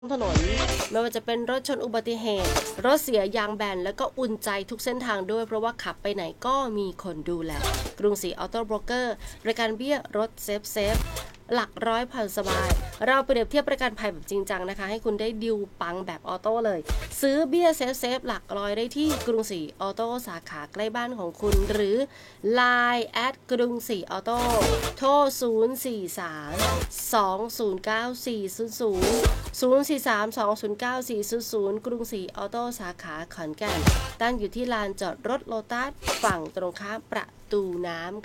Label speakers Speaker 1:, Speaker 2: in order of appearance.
Speaker 1: ถนนไม่ว่าจะเป็นรถชนอุบัติเหตุรถเสียยางแบนแล้วก็อุ่นใจทุกเส้นทางด้วยเพราะว่าขับไปไหนก็มีคนดูแลกรุงศรีออโต้โบรกเกอร์บริการเบี้ยรถเซฟหลักร้อยผ่อนสบายเราเปรียบเทียบประกันภัยแบบจริงจังนะคะให้คุณได้ดิวปังแบบออโต้เลยซื้อเบี้ยเซฟหลักร้อยได้ที่กรุงศรีออโต้สาขาใกล้บ้านของคุณหรือ Line แอดกรุงศรีออโต้โทร043-209-400 กรุงศรีออโต้สาขาขอนแก่นตั้งอยู่ที่ลานจอดรถโลตัสฝั่งตรงข้ามประตูน้ำ